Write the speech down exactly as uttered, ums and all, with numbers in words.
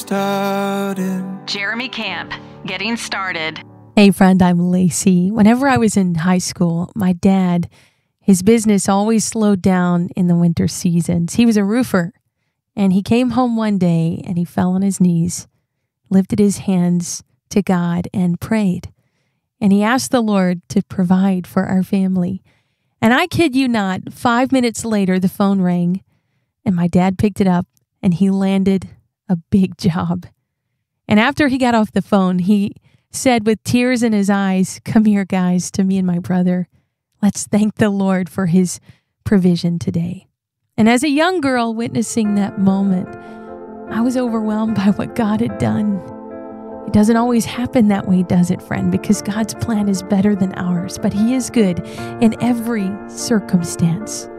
started. Jeremy Camp, Getting Started. Hey friend, I'm Lacey. Whenever I was in high school, my dad, his business always slowed down in the winter seasons. He was a roofer, and he came home one day and he fell on his knees, lifted his hands to God and prayed. And he asked the Lord to provide for our family. And I kid you not, five minutes later, the phone rang and my dad picked it up and he landed a big job. And after he got off the phone, he said with tears in his eyes, "Come here, guys," to me and my brother. "Let's thank the Lord for his provision today." And as a young girl witnessing that moment, I was overwhelmed by what God had done. It doesn't always happen that way, does it, friend? Because God's plan is better than ours, but He is good in every circumstance.